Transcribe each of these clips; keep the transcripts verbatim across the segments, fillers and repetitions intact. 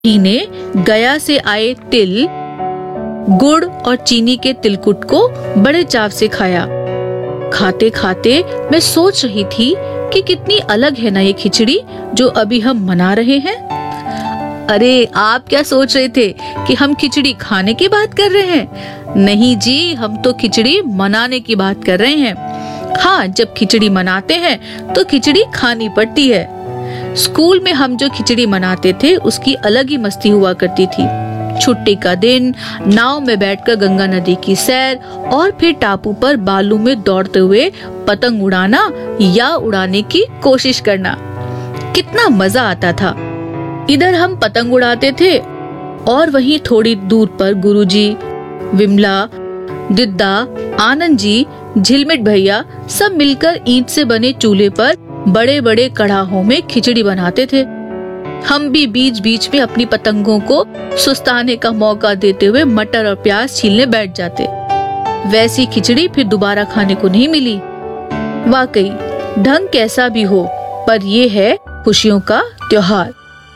ही ने गया से आए तिल, गुड़ और चीनी के तिलकुट को बड़े चाव से खाया। खाते खाते मैं सोच रही थी कि कितनी अलग है ना ये खिचड़ी जो अभी हम मना रहे हैं। अरे आप क्या सोच रहे थे कि हम खिचड़ी खाने की बात कर रहे हैं? नहीं जी, हम तो खिचड़ी मनाने की बात कर रहे हैं। हाँ, जब खिचड़ी मनाते हैं तो खिचड़ी खानी पड़ती है। स्कूल में हम जो खिचड़ी मनाते थे उसकी अलग ही मस्ती हुआ करती थी। छुट्टी का दिन, नाव में बैठकर गंगा नदी की सैर और फिर टापू पर बालू में दौड़ते हुए पतंग उड़ाना या उड़ाने की कोशिश करना, कितना मजा आता था। इधर हम पतंग उड़ाते थे और वहीं थोड़ी दूर पर गुरुजी, विमला, दिद्दा, आनंद जी, झिलमिट भैया सब मिलकर ईंट से बने चूल्हे पर बड़े बड़े कड़ाहों में खिचड़ी बनाते थे। हम भी बीच बीच में अपनी पतंगों को सुस्ताने का मौका देते हुए मटर और प्याज छीलने बैठ जाते। वैसी खिचड़ी फिर दोबारा खाने को नहीं मिली। वाकई ढंग कैसा भी हो, पर ये है खुशियों का त्योहार।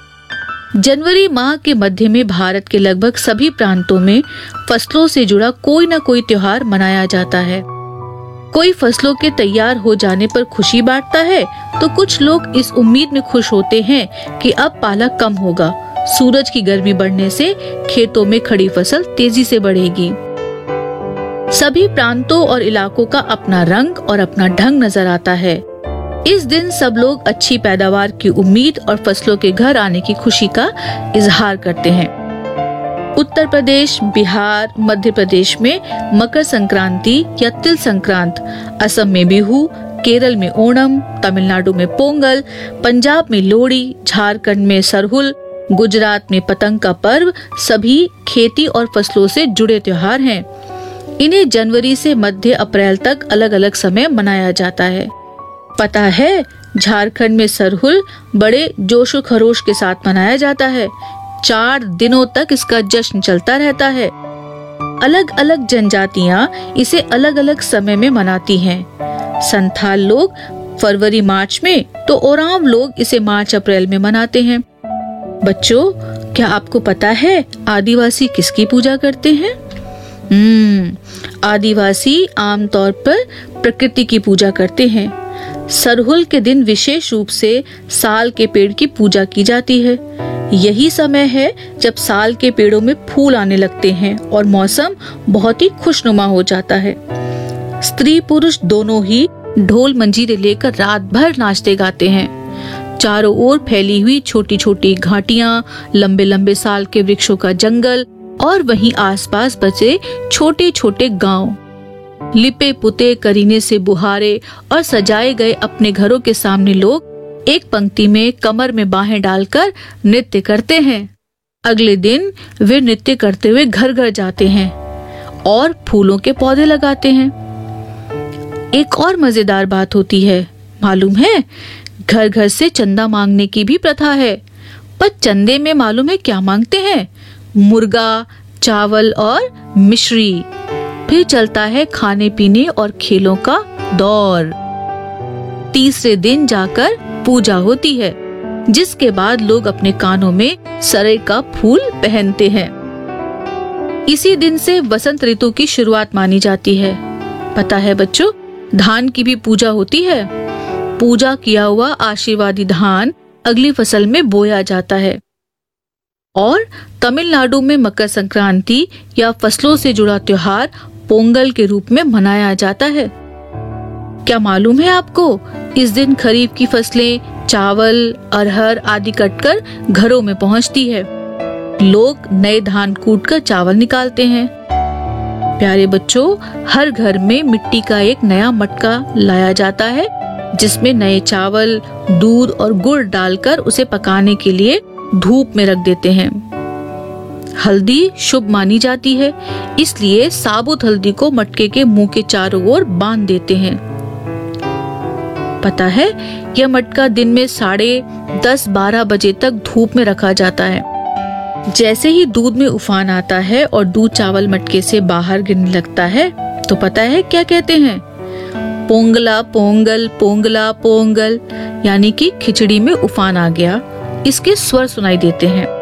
जनवरी माह के मध्य में भारत के लगभग सभी प्रांतों में फसलों से जुड़ा कोई न कोई त्योहार मनाया जाता है। कोई फसलों के तैयार हो जाने पर खुशी बांटता है तो कुछ लोग इस उम्मीद में खुश होते हैं कि अब पाला कम होगा, सूरज की गर्मी बढ़ने से खेतों में खड़ी फसल तेजी से बढ़ेगी। सभी प्रांतों और इलाकों का अपना रंग और अपना ढंग नजर आता है। इस दिन सब लोग अच्छी पैदावार की उम्मीद और फसलों के घर आने की खुशी का इजहार करते हैं। उत्तर प्रदेश, बिहार, मध्य प्रदेश में मकर संक्रांति या तिल संक्रांत, असम में बिहू, केरल में ओणम, तमिलनाडु में पोंगल, पंजाब में लोहड़ी, झारखंड में सरहुल, गुजरात में पतंग का पर्व सभी खेती और फसलों से जुड़े त्योहार हैं। इन्हें जनवरी से मध्य अप्रैल तक अलग अलग समय मनाया जाता है। पता है, झारखंड में सरहुल बड़े जोशो खरोश के साथ मनाया जाता है। चार दिनों तक इसका जश्न चलता रहता है। अलग अलग जनजातियां इसे अलग अलग समय में मनाती हैं। संथाल लोग फरवरी मार्च में, तो ओरांव लोग इसे मार्च अप्रैल में मनाते हैं। बच्चों, क्या आपको पता है आदिवासी किसकी पूजा करते हैं? हम्म, आदिवासी आमतौर पर प्रकृति की पूजा करते हैं। सरहुल के दिन विशेष रूप से साल के पेड़ की पूजा की जाती है। यही समय है जब साल के पेड़ों में फूल आने लगते हैं और मौसम बहुत ही खुशनुमा हो जाता है। स्त्री पुरुष दोनों ही ढोल मंजीरे लेकर रात भर नाचते गाते हैं। चारों ओर फैली हुई छोटी छोटी घाटियां, लंबे लंबे साल के वृक्षों का जंगल और वहीं आसपास बचे छोटे छोटे गांव, लिपे पुते करीने से बुहारे और सजाए गए अपने घरों के सामने लोग एक पंक्ति में कमर में बाहें डालकर नृत्य करते हैं। अगले दिन वे नृत्य करते हुए घर घर जाते हैं और फूलों के पौधे लगाते हैं। एक और मजेदार बात होती है, मालूम है? घर घर से चंदा मांगने की भी प्रथा है। पर चंदे में मालूम है क्या मांगते हैं? मुर्गा, चावल और मिश्री। फिर चलता है खाने पीने और खेलों का दौर। तीसरे दिन जाकर पूजा होती है, जिसके बाद लोग अपने कानों में सरे का फूल पहनते हैं। इसी दिन से वसंत ऋतु की शुरुआत मानी जाती है। पता है बच्चों, धान की भी पूजा होती है। पूजा किया हुआ आशीर्वादी धान अगली फसल में बोया जाता है। और तमिलनाडु में मकर संक्रांति या फसलों से जुड़ा त्योहार पोंगल के रूप में मनाया जाता है। क्या मालूम है आपको, इस दिन खरीफ की फसलें, चावल, अरहर आदि कटकर घरों में पहुंचती है। लोग नए धान कूटकर चावल निकालते हैं। प्यारे बच्चों, हर घर में मिट्टी का एक नया मटका लाया जाता है, जिसमें नए चावल, दूध और गुड़ डालकर उसे पकाने के लिए धूप में रख देते हैं। हल्दी शुभ मानी जाती है, इसलिए साबुत हल्दी को मटके के मुंह के चारों ओर बांध देते हैं। पता है, यह मटका दिन में साढ़े दस बारह बजे तक धूप में रखा जाता है। जैसे ही दूध में उफान आता है और दूध चावल मटके से बाहर गिरने लगता है, तो पता है क्या कहते हैं? पोंगला पोंगल, पोंगला पोंगल, यानी कि खिचड़ी में उफान आ गया, इसके स्वर सुनाई देते हैं।